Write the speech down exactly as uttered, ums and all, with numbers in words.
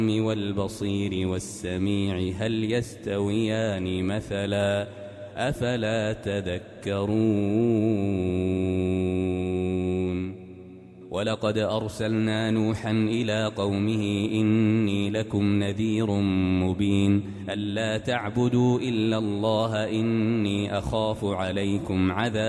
والبصير والسميع هل يستويان مثلا أفلا تذكرون ولقد أرسلنا نوحا إلى قومه إني لكم نذير مبين ألا تعبدوا إلا الله إني أخاف عليكم عذاب